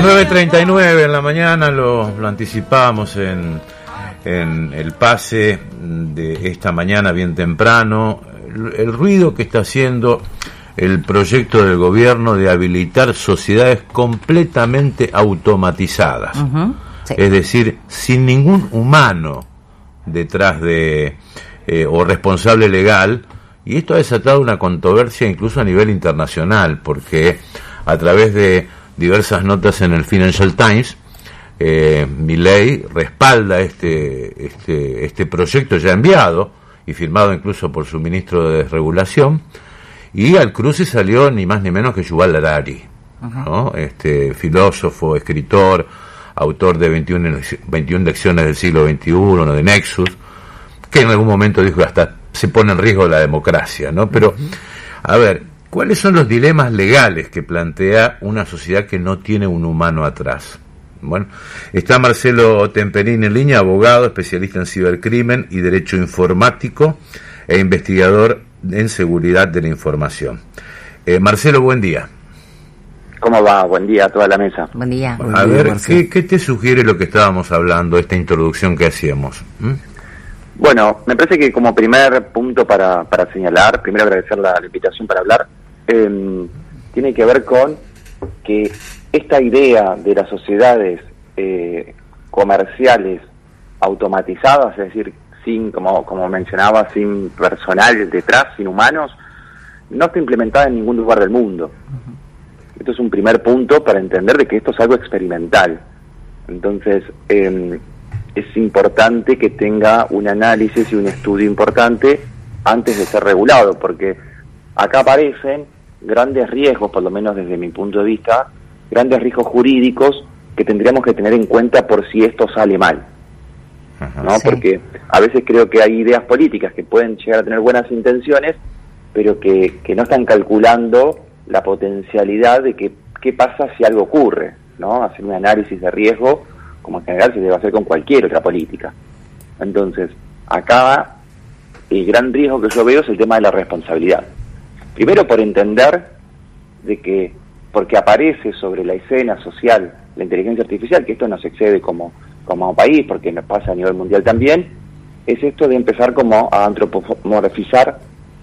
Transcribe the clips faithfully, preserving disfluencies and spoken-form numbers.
las nueve treinta y nueve en la mañana, lo, lo anticipamos en, en el pase de esta mañana bien temprano, el, el ruido que está haciendo el proyecto del gobierno de habilitar sociedades completamente automatizadas, uh-huh. sí. Es decir, sin ningún humano detrás de eh, o responsable legal, y esto ha desatado una controversia incluso a nivel internacional, porque a través de diversas notas en el Financial Times, eh, Milei respalda este, este, este proyecto ya enviado y firmado incluso por su ministro de Desregulación, y al cruce salió ni más ni menos que Yuval Harari, uh-huh. ¿no? Este filósofo, escritor, autor de veintiuna, veintiuna lecciones del siglo veintiuno, de Nexus, que en algún momento dijo que hasta se pone en riesgo la democracia, ¿no? Pero, a ver, ¿cuáles son los dilemas legales que plantea una sociedad que no tiene un humano atrás? Bueno, está Marcelo Temperini en línea, abogado, especialista en cibercrimen y derecho informático e investigador en seguridad de la información. Eh, Marcelo, buen día. ¿Cómo va? Buen día a toda la mesa. Buen día. A buen ver, día, ¿qué, ¿qué te sugiere lo que estábamos hablando, esta introducción que hacíamos? ¿Mm? Bueno, me parece que como primer punto para, para señalar, primero agradecer la, la invitación para hablar, eh, tiene que ver con que esta idea de las sociedades eh, comerciales automatizadas, es decir, sin, como, como mencionaba, sin personal detrás, sin humanos, no está implementada en ningún lugar del mundo. Uh-huh. Esto es un primer punto para entender de que esto es algo experimental. Entonces, eh, es importante que tenga un análisis y un estudio importante antes de ser regulado, porque acá aparecen grandes riesgos, por lo menos desde mi punto de vista, grandes riesgos jurídicos que tendríamos que tener en cuenta por si esto sale mal, ¿no? Sí. Porque a veces creo que hay ideas políticas que pueden llegar a tener buenas intenciones, pero que, que no están calculando la potencialidad de que qué pasa si algo ocurre, ¿no? Hacer un análisis de riesgo, como en general se debe hacer con cualquier otra política. Entonces, acá el gran riesgo que yo veo es el tema de la responsabilidad. Primero por entender de que, porque aparece sobre la escena social la inteligencia artificial, que esto nos excede como, como país, porque nos pasa a nivel mundial también, es esto de empezar como a antropomorfizar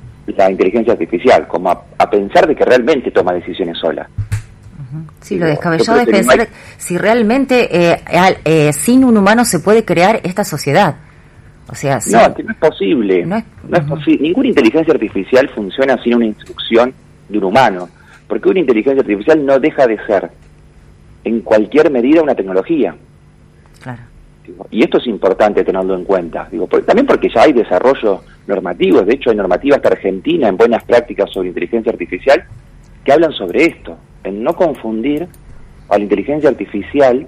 la inteligencia artificial, como a, a pensar de que realmente toma decisiones sola. Sí, lo descabellado es pensar hay... si realmente eh, eh, sin un humano se puede crear esta sociedad. O sea, sí. No, no es posible. No es, no es uh-huh. posible. Ninguna inteligencia artificial funciona sin una instrucción de un humano, porque una inteligencia artificial no deja de ser, en cualquier medida, una tecnología. Claro. Y esto es importante tenerlo en cuenta. Digo, porque, también porque ya hay desarrollos normativos. De hecho, hay normativas hasta Argentina en buenas prácticas sobre inteligencia artificial que hablan sobre esto, en no confundir a la inteligencia artificial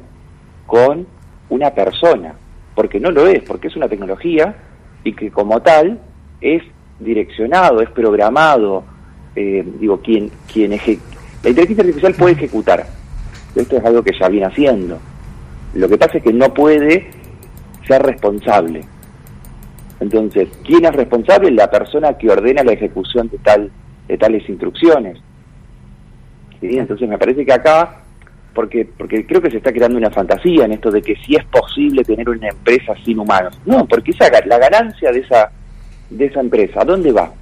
con una persona, porque no lo es, porque es una tecnología y que como tal es direccionado, es programado, eh, digo, quien, quien eje... la inteligencia artificial puede ejecutar, esto es algo que ya viene haciendo, lo que pasa es que no puede ser responsable. Entonces, ¿quién es responsable? La persona que ordena la ejecución de tal de tales instrucciones. ¿Sí? Entonces me parece que acá, porque porque creo que se está creando una fantasía en esto de que sí es posible tener una empresa sin humanos. No, porque esa la ganancia de esa de esa empresa, ¿a dónde va?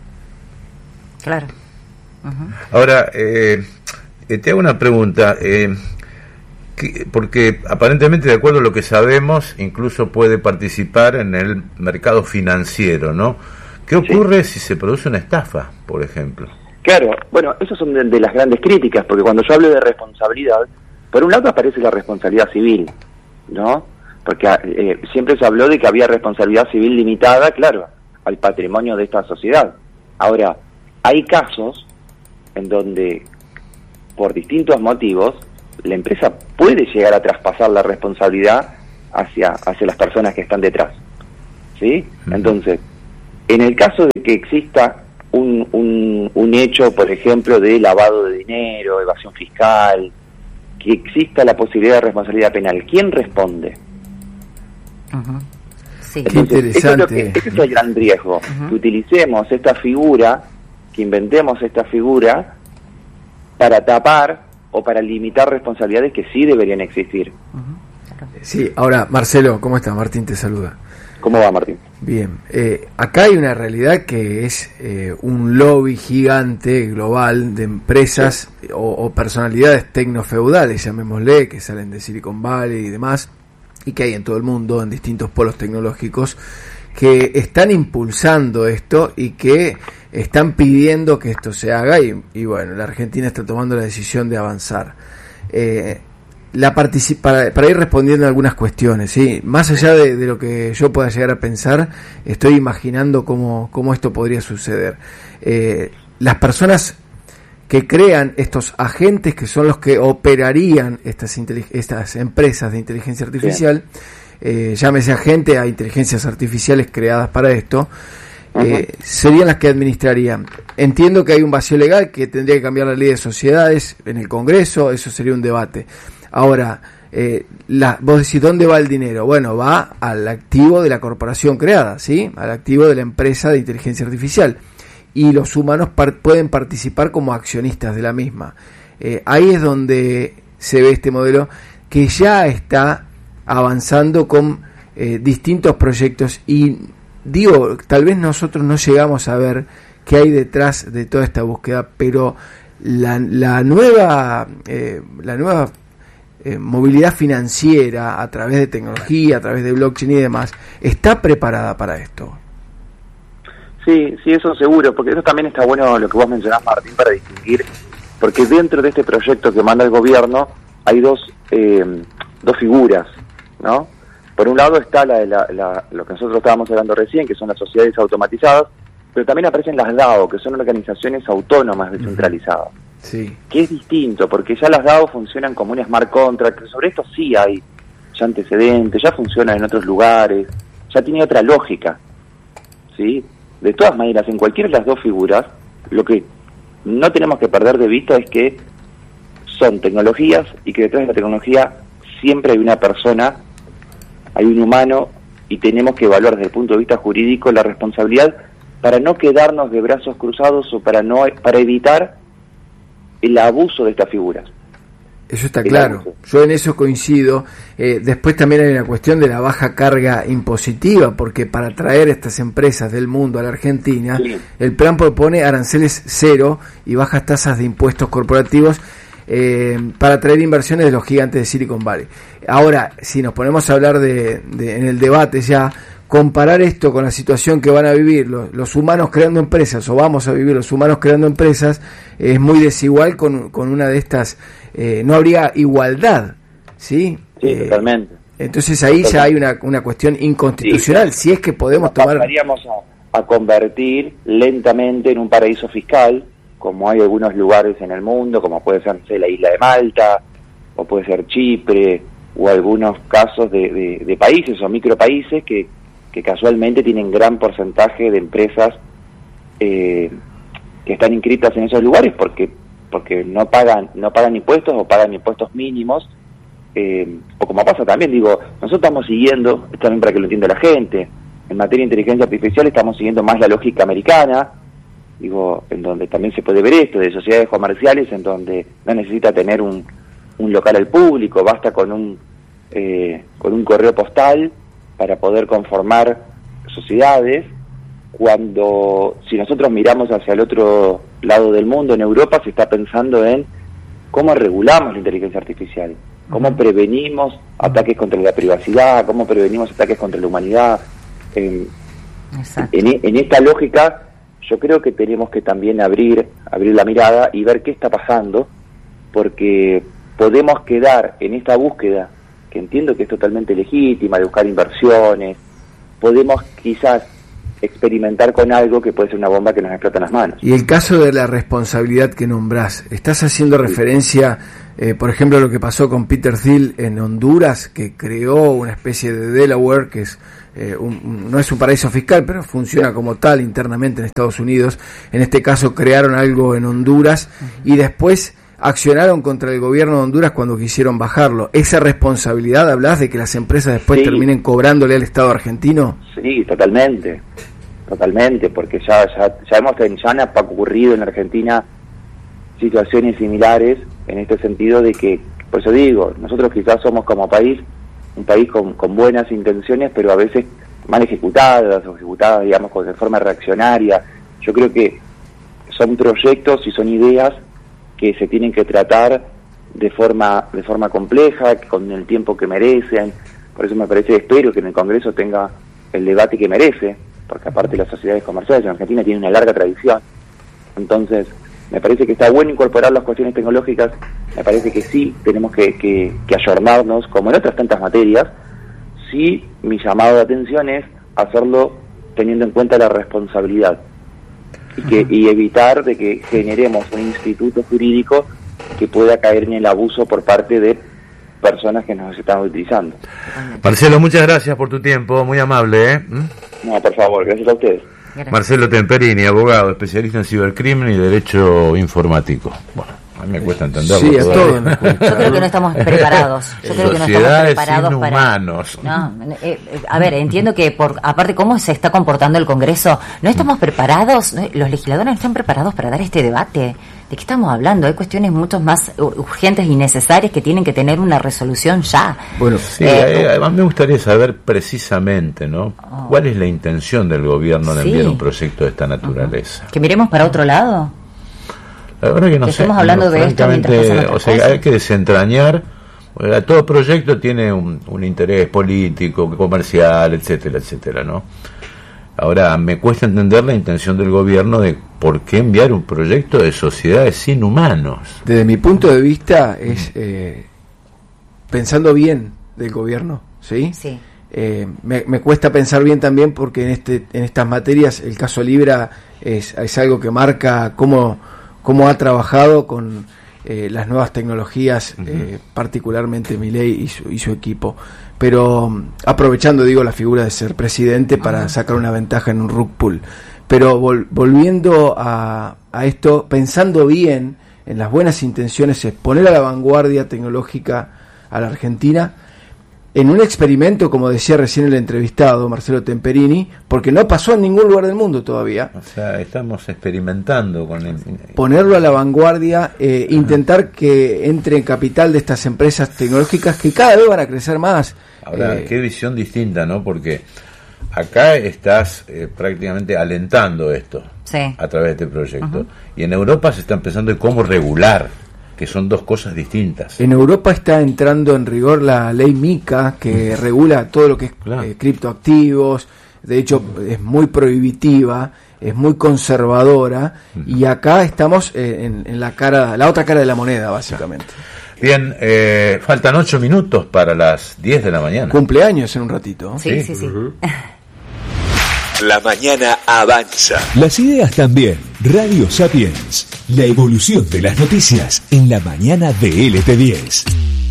Claro. Uh-huh. Ahora, eh, te hago una pregunta, eh, que, porque aparentemente, de acuerdo a lo que sabemos, incluso puede participar en el mercado financiero, ¿no? ¿Qué ocurre sí. si se produce una estafa, por ejemplo? Claro, bueno, esas son de, de las grandes críticas, porque cuando yo hablo de responsabilidad, por un lado aparece la responsabilidad civil, ¿no? Porque eh, siempre se habló de que había responsabilidad civil limitada, claro, al patrimonio de esta sociedad. Ahora, hay casos en donde, por distintos motivos, la empresa puede llegar a traspasar la responsabilidad hacia, hacia las personas que están detrás, ¿sí? Uh-huh. Entonces, en el caso de que exista Un, un, un hecho, por ejemplo, de lavado de dinero, evasión fiscal, que exista la posibilidad de responsabilidad penal, ¿quién responde? Uh-huh. Sí. Entonces, Qué interesante. Eso es lo que, ese es el gran riesgo, uh-huh. que utilicemos esta figura, que inventemos esta figura para tapar o para limitar responsabilidades que sí deberían existir. Sí, ahora, Marcelo, ¿cómo estás? Martín te saluda. ¿Cómo va, Martín? Bien, eh, acá hay una realidad que es eh, un lobby gigante global de empresas sí. o, o personalidades tecnofeudales, llamémosle, que salen de Silicon Valley y demás, y que hay en todo el mundo, en distintos polos tecnológicos, que están impulsando esto y que están pidiendo que esto se haga, y, y bueno, la Argentina está tomando la decisión de avanzar. Eh, La participa para, para ir respondiendo a algunas cuestiones, ¿sí? Más allá de, de lo que yo pueda llegar a pensar, estoy imaginando cómo, cómo esto podría suceder. Eh, las personas que crean estos agentes, que son los que operarían estas, estas empresas de inteligencia artificial, eh, llámese agente a inteligencias artificiales creadas para esto, eh, serían las que administrarían. Entiendo que hay un vacío legal, que tendría que cambiar la ley de sociedades en el Congreso, eso sería un debate. Ahora, eh, la, vos decís, ¿dónde va el dinero? Bueno, va al activo de la corporación creada, ¿sí? Al activo de la empresa de inteligencia artificial. Y los humanos par- pueden participar como accionistas de la misma. Eh, ahí es donde se ve este modelo que ya está avanzando con eh, distintos proyectos. Y digo, tal vez nosotros no llegamos a ver qué hay detrás de toda esta búsqueda, pero la, la nueva... Eh, la nueva Eh, movilidad financiera a través de tecnología, a través de blockchain y demás, ¿está preparada para esto? Sí, sí, eso seguro, porque eso también está bueno lo que vos mencionás, Martín, para distinguir, porque dentro de este proyecto que manda el gobierno hay dos eh, dos figuras, ¿no? Por un lado está la de la, la, lo que nosotros estábamos hablando recién, que son las sociedades automatizadas, pero también aparecen las DAO, que son organizaciones autónomas descentralizadas. Sí. Que es distinto, porque ya las DAO funcionan como un smart contract, sobre esto sí hay ya antecedentes, ya funcionan en otros lugares, ya tiene otra lógica, ¿sí? De todas maneras, en cualquiera de las dos figuras, lo que no tenemos que perder de vista es que son tecnologías y que detrás de la tecnología siempre hay una persona, hay un humano, y tenemos que evaluar desde el punto de vista jurídico la responsabilidad para no quedarnos de brazos cruzados o para no para evitar el abuso de estas figuras. Eso está claro, yo en eso coincido. Eh, después también hay una cuestión de la baja carga impositiva, porque para traer estas empresas del mundo a la Argentina, sí. El plan propone aranceles cero y bajas tasas de impuestos corporativos eh, para traer inversiones de los gigantes de Silicon Valley. Ahora, si nos ponemos a hablar de, de en el debate ya, comparar esto con la situación que van a vivir los, los humanos creando empresas, o vamos a vivir los humanos creando empresas, es muy desigual con, con una de estas, eh, no habría igualdad, ¿sí? Sí, eh, totalmente. Entonces ahí totalmente. Ya hay una, una cuestión inconstitucional, sí, si es que podemos tomar... Pasaríamos a, a convertir lentamente en un paraíso fiscal, como hay algunos lugares en el mundo, como puede ser, no sé, la isla de Malta, o puede ser Chipre, o algunos casos de, de, de países o micropaíses que que casualmente tienen gran porcentaje de empresas eh, que están inscritas en esos lugares porque porque no pagan no pagan impuestos o pagan impuestos mínimos, eh, o como pasa también, digo, nosotros estamos siguiendo, también para que lo entienda la gente, en materia de inteligencia artificial estamos siguiendo más la lógica americana, digo, en donde también se puede ver esto, de sociedades comerciales en donde no necesita tener un, un local al público, basta con un eh, con un correo postal para poder conformar sociedades, cuando si nosotros miramos hacia el otro lado del mundo, en Europa se está pensando en cómo regulamos la inteligencia artificial, cómo prevenimos ataques contra la privacidad, cómo prevenimos ataques contra la humanidad. En, en, en esta lógica, yo creo que tenemos que también abrir, abrir la mirada y ver qué está pasando, porque podemos quedar en esta búsqueda, que entiendo que es totalmente legítima, de buscar inversiones, podemos quizás experimentar con algo que puede ser una bomba que nos explota en las manos. Y el caso de la responsabilidad que nombrás, ¿estás haciendo referencia, eh, por ejemplo, a lo que pasó con Peter Thiel en Honduras, que creó una especie de Delaware, que es eh, un, no es un paraíso fiscal, pero funciona como tal internamente en Estados Unidos? En este caso crearon algo en Honduras y después accionaron contra el gobierno de Honduras cuando quisieron bajarlo. ¿Esa responsabilidad hablas de que las empresas después sí. terminen cobrándole al Estado argentino? Sí, totalmente, totalmente, porque ya ya, ya hemos ya han ocurrido en Argentina situaciones similares en este sentido de que, por eso digo, nosotros quizás somos como país, un país con, con buenas intenciones, pero a veces mal ejecutadas, o ejecutadas, digamos, de forma reaccionaria. Yo creo que son proyectos y son ideas que se tienen que tratar de forma de forma compleja, con el tiempo que merecen. Por eso me parece, espero que en el Congreso tenga el debate que merece, porque aparte las sociedades comerciales en Argentina tienen una larga tradición. Entonces, me parece que está bueno incorporar las cuestiones tecnológicas, me parece que sí, tenemos que, que, que ayornarnos, como en otras tantas materias. Sí, mi llamado de atención es hacerlo teniendo en cuenta la responsabilidad y, que, y evitar de que generemos un instituto jurídico que pueda caer en el abuso por parte de personas que nos están utilizando. Marcelo, muchas gracias por tu tiempo, muy amable, ¿eh? ¿Mm? No, por favor, gracias a ustedes. Gracias. Marcelo Temperini, abogado, especialista en cibercrimen y derecho informático. Bueno, a mí me cuesta entenderlo. Sí, a todos. Yo creo que no estamos preparados. Yo creo que no estamos preparados inhumanos. para. No, eh, eh, a ver, entiendo que por aparte cómo se está comportando el Congreso, no estamos preparados, ¿no? Los legisladores no están preparados para dar este debate. ¿De qué estamos hablando? Hay cuestiones mucho más urgentes y necesarias que tienen que tener una resolución ya. Bueno, sí, eh, además me gustaría saber precisamente, ¿no? Oh. ¿Cuál es la intención del gobierno de sí. enviar un proyecto de esta naturaleza? Uh-huh. ¿Que miremos para otro lado? La verdad que no que sé. Estamos hablando no, de esto mientras pasan otras O sea, cosas. hay que desentrañar. Todo proyecto tiene un, un interés político, comercial, etcétera, etcétera, ¿no? Ahora, me cuesta entender la intención del gobierno de por qué enviar un proyecto de sociedades sin humanos. Desde mi punto de vista, es eh, pensando bien del gobierno, ¿sí? Sí. Eh, me, me cuesta pensar bien también porque en este en estas materias el caso Libra es, es algo que marca cómo, cómo ha trabajado con eh, las nuevas tecnologías, uh-huh. eh, particularmente Milei y su, y su equipo. Pero aprovechando, digo, la figura de ser presidente para sacar una ventaja en un rug pull. Pero vol, volviendo a, a esto, pensando bien en las buenas intenciones, es poner a la vanguardia tecnológica a la Argentina en un experimento, como decía recién el entrevistado, Marcelo Temperini, porque no pasó en ningún lugar del mundo todavía. O sea, estamos experimentando con el... Ponerlo a la vanguardia, eh, intentar que entre en capital de estas empresas tecnológicas que cada vez van a crecer más. Ahora, eh, qué visión distinta, ¿no? Porque acá estás eh, prácticamente alentando esto sí. a través de este proyecto. Uh-huh. Y en Europa se está empezando en cómo regular, que son dos cosas distintas. En Europa está entrando en rigor la ley MiCA, que uh-huh. regula todo lo que es claro. eh, criptoactivos. De hecho, es muy prohibitiva, es muy conservadora. Uh-huh. Y acá estamos eh, en, en la cara, la otra cara de la moneda, básicamente. Bien, eh, faltan ocho minutos para las diez de la mañana. Cumpleaños en un ratito. Sí, sí, sí. Uh-huh. La mañana avanza. Las ideas también. Radio Sapiens. La evolución de las noticias en la mañana de L T diez.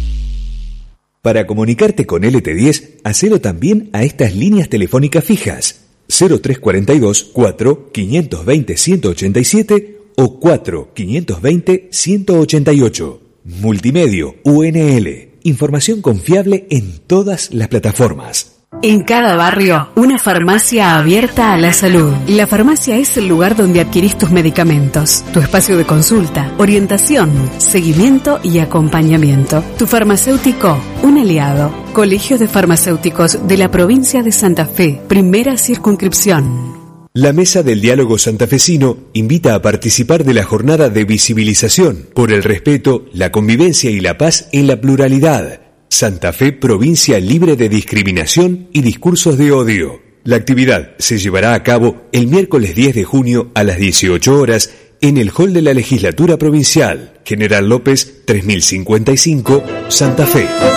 Para comunicarte con L T diez, hacelo también a estas líneas telefónicas fijas. cero tres cuarenta y dos, cuatro, quinientos veinte, ciento ochenta y siete o cuatro, quinientos veinte, ciento ochenta y ocho. Multimedio U N L. Información confiable en todas las plataformas. En cada barrio, una farmacia abierta a la salud. La farmacia es el lugar donde adquirís tus medicamentos, tu espacio de consulta, orientación, seguimiento y acompañamiento. Tu farmacéutico, un aliado. Colegio de Farmacéuticos de la provincia de Santa Fe, primera circunscripción. La Mesa del Diálogo Santafesino invita a participar de la jornada de visibilización por el respeto, la convivencia y la paz en la pluralidad. Santa Fe, provincia libre de discriminación y discursos de odio. La actividad se llevará a cabo el miércoles diez de junio a las dieciocho horas en el hall de la Legislatura Provincial, General López tres mil cincuenta y cinco, Santa Fe.